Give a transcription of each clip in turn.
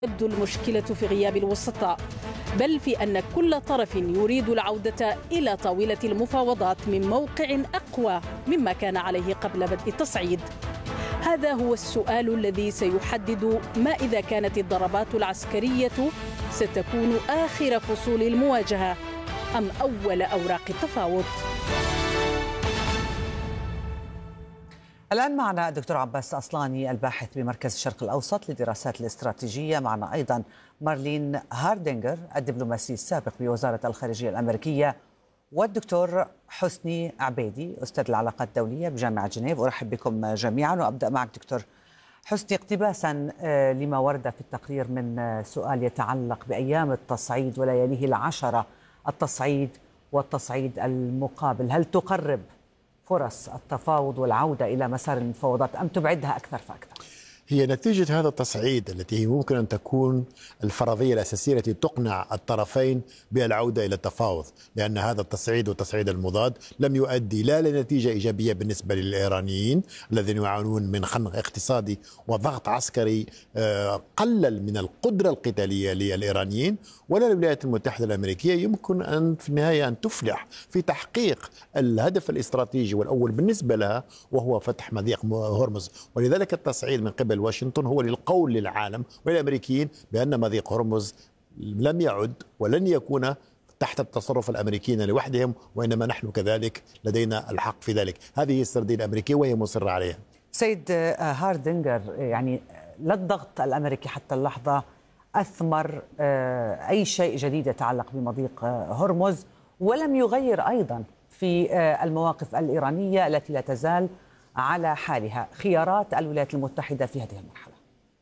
تبدو المشكلة في غياب الوسطاء، بل في أن كل طرف يريد العودة إلى طاولة المفاوضات من موقع أقوى مما كان عليه قبل بدء التصعيد. هذا هو السؤال الذي سيحدد ما إذا كانت الضربات العسكرية ستكون آخر فصول المواجهة أم أول أوراق التفاوض. الآن معنا الدكتور عباس أصلاني الباحث بمركز الشرق الأوسط للدراسات الاستراتيجية، معنا أيضا مارلين هاردينغر الدبلوماسي السابق بوزارة الخارجية الأمريكية، والدكتور حسني عبيدي أستاذ العلاقات الدولية بجامعة جنيف. أرحب بكم جميعا، وأبدأ معك دكتور حسني اقتباسا لما ورد في التقرير من سؤال يتعلق بأيام التصعيد ولياليه العشرة، التصعيد والتصعيد المقابل، هل تقرب فرص التفاوض والعودة إلى مسار المفاوضات أم تبعدها أكثر فأكثر؟ هي نتيجة هذا التصعيد التي ممكن أن تكون الفرضية الأساسية التي تقنع الطرفين بالعودة إلى التفاوض، لأن هذا التصعيد والتصعيد المضاد لم يؤدي لا لنتيجة إيجابية بالنسبة للإيرانيين الذين يعانون من خنق اقتصادي وضغط عسكري قلل من القدرة القتالية للإيرانيين، ولا للولايات المتحدة الأمريكية يمكن أن في النهاية أن تفلح في تحقيق الهدف الاستراتيجي والأول بالنسبة لها، وهو فتح مضيق هرمز. ولذلك التصعيد من قبل واشنطن هو للقول للعالم والأمريكيين بأن مضيق هرمز لم يعد ولن يكون تحت التصرف الأمريكيين لوحدهم، وإنما نحن كذلك لدينا الحق في ذلك. هذه هي السردية الأمريكية وهي مصرة عليها. سيد هاردينغر، يعني لا الضغط الأمريكي حتى اللحظة أثمر أي شيء جديد يتعلق بمضيق هرمز، ولم يغير أيضا في المواقف الإيرانية التي لا تزال على حالها. خيارات الولايات المتحدة في هذه المرحلة.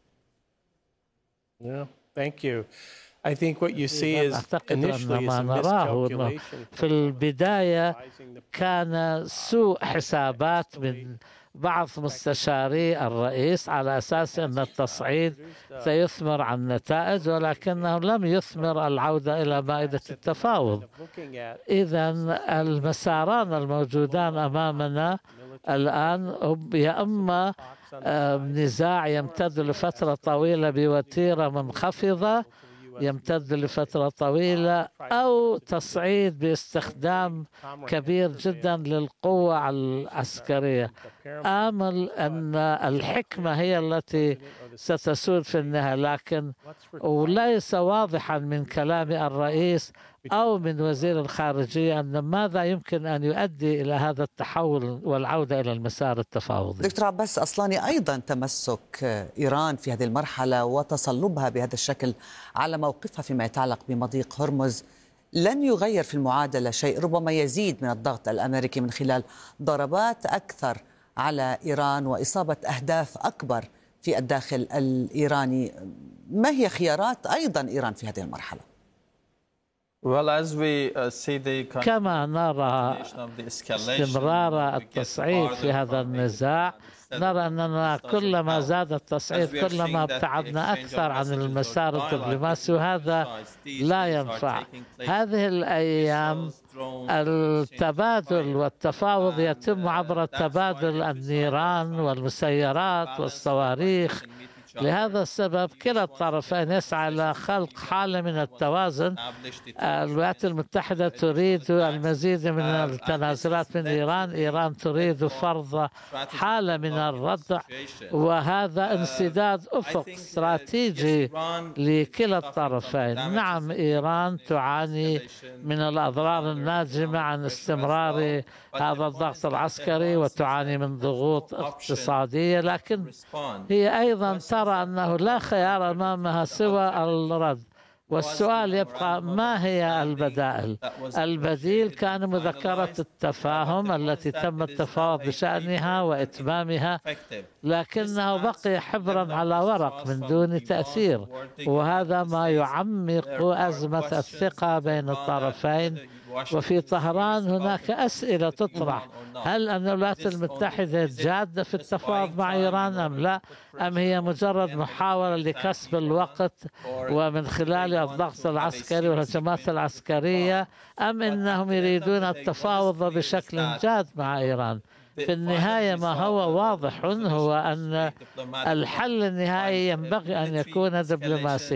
أعتقد أن ما نراه في البداية كان سوء حسابات من بعض مستشاري الرئيس على أساس أن التصعيد سيثمر عن نتائج، ولكنه لم يثمر العودة إلى مائدة التفاوض. إذن المساران الموجودان أمامنا الآن يا إما نزاع يمتد لفترة طويلة بوتيرة منخفضة يمتد لفترة طويلة، أو تصعيد باستخدام كبير جدا للقوة العسكرية. آمل أن الحكمة هي التي ستسود في النهاية، لكن وليس واضحا من كلام الرئيس أو من وزير الخارجية أن ماذا يمكن أن يؤدي إلى هذا التحول والعودة إلى المسار التفاوضي. دكتور عباس أصلاني، أيضا تمسك إيران في هذه المرحلة وتصلبها بهذا الشكل على موقفها فيما يتعلق بمضيق هرمز لن يغير في المعادلة شيء، ربما يزيد من الضغط الأمريكي من خلال ضربات أكثر على إيران وإصابة أهداف أكبر في الداخل الإيراني. ما هي خيارات أيضا إيران في هذه المرحلة؟ كما نرى استمرار التصعيد في هذا النزاع، نرى أننا كلما زاد التصعيد كلما ابتعدنا أكثر عن المسار الدبلوماسي، وهذا لا ينفع. هذه الأيام التبادل والتفاوض يتم عبر تبادل النيران والمسيرات والصواريخ. لهذا السبب كلا الطرفين يسعى إلى خلق حالة من التوازن. الولايات المتحدة تريد المزيد من التنازلات من إيران، إيران تريد فرض حالة من الردع، وهذا انسداد أفق استراتيجي لكلا الطرفين. نعم، إيران تعاني من الأضرار الناجمة عن استمرار هذا الضغط العسكري وتعاني من ضغوط اقتصادية، لكن هي أيضا ترى أنه لا خيار أمامها سوى الرد. والسؤال يبقى: ما هي البدائل؟ البديل كان مذكرة التفاهم التي تم التفاوض بشأنها وإتمامها، لكنه بقي حبرا على ورق من دون تأثير، وهذا ما يعمق أزمة الثقة بين الطرفين. وفي طهران هناك أسئلة تطرح: هل أن الولايات المتحدة جادة في التفاوض مع إيران أم لا؟ أم هي مجرد محاولة لكسب الوقت ومن خلال الضغط العسكري والهجمات العسكرية، أم إنهم يريدون التفاوض بشكل جاد مع إيران؟ في النهاية ما هو واضح هو أن الحل النهائي ينبغي أن يكون دبلوماسي.